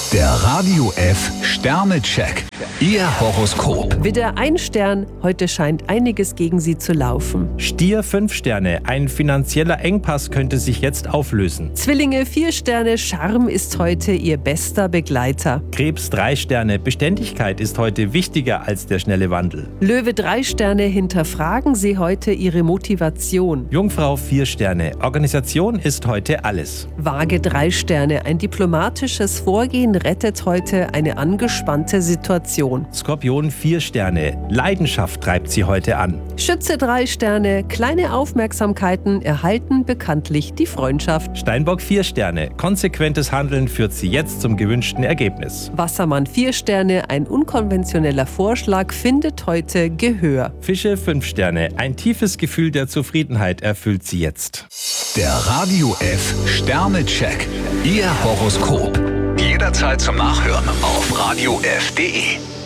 Der Radio F Sternecheck. Ihr Horoskop. Widder 1 Stern, heute scheint einiges gegen Sie zu laufen. Stier 5 Sterne, ein finanzieller Engpass könnte sich jetzt auflösen. Zwillinge 4 Sterne, Charme ist heute Ihr bester Begleiter. Krebs 3 Sterne, Beständigkeit ist heute wichtiger als der schnelle Wandel. Löwe 3 Sterne, hinterfragen Sie heute Ihre Motivation. Jungfrau 4 Sterne, Organisation ist heute alles. Waage 3 Sterne, ein diplomatisches Vorgehen rettet heute eine angespannte Situation. Skorpion 4 Sterne, Leidenschaft treibt sie heute an. Schütze 3 Sterne, kleine Aufmerksamkeiten erhalten bekanntlich die Freundschaft. Steinbock 4 Sterne, konsequentes Handeln führt sie jetzt zum gewünschten Ergebnis. Wassermann 4 Sterne, ein unkonventioneller Vorschlag findet heute Gehör. Fische 5 Sterne, ein tiefes Gefühl der Zufriedenheit erfüllt sie jetzt. Der Radio F Sternecheck. Ihr Horoskop. Jederzeit zum Nachhören auf radiof.de.